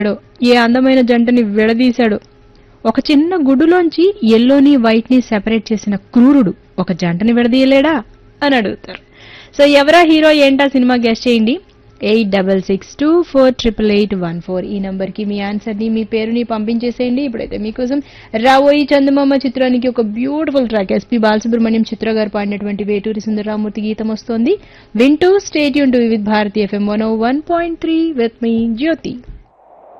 ఏ అందమైన జంటని విడదీశాడో, ఒక చిన్న గుడ్డులోంచి ఎల్లోని వైట్ ని సెపరేట్ చేసిన క్రూరుడు ఒక జంటని విడదీయలేడా అని అడుగుతారు. సో ఎవరా హీరో ఏంటా సినిమా గెస్ట్ చేయండి. 8662488814 ఈ నంబర్ కి మీ ఆన్సర్ ని, మీ పేరుని పంపించేసేయండి. ఇప్పుడైతే మీకోసం రావోయి చందమామ చిత్రానికి ఒక బ్యూటిఫుల్ ట్రాక్ ఎస్పీ బాలసుబ్రహ్మణ్యం చిత్ర గారు పాడినటువంటి వేటూరి సుందరరామూర్తి గీతం వస్తోంది. వింటూ state Yoon to with Bharati FM 101.3 with me Jyothi.